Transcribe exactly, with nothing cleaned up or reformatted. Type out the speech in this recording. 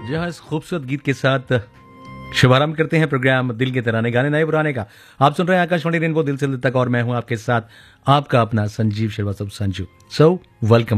जी हाँ, इस खूबसूरत गीत के साथ शुभारंभ करते हैं प्रोग्राम दिल के तराने गाने नए पुराने का। आप सुन रहे हैं आकाशवाणी रेनबो दिल से दिल तक और मैं हूं आपके साथ आपका अपना संजीव श्रीवास्तव संजू। So welcome.